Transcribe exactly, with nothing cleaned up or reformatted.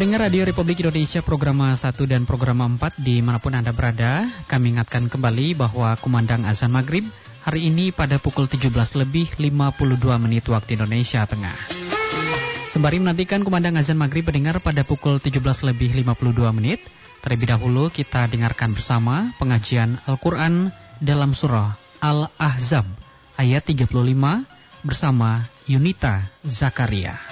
Pendengar Radio Republik Indonesia program satu dan program empat dimanapun Anda berada, kami ingatkan kembali bahwa kumandang azan maghrib hari ini pada pukul tujuh belas lebih lima puluh dua menit waktu Indonesia Tengah. Sembari menantikan kumandang azan maghrib pendengar pada pukul tujuh belas lebih lima puluh dua menit, terlebih dahulu kita dengarkan bersama pengajian Al-Quran dalam surah Al-Ahzab ayat tiga puluh lima bersama Yunita Zakaria.